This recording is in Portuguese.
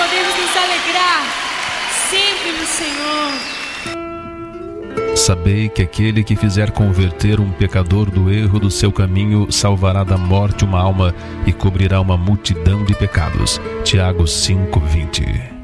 podemos nos alegrar sempre no Senhor. Sabei que aquele que fizer converter um pecador do erro do seu caminho salvará da morte uma alma e cobrirá uma multidão de pecados. Tiago 5:20.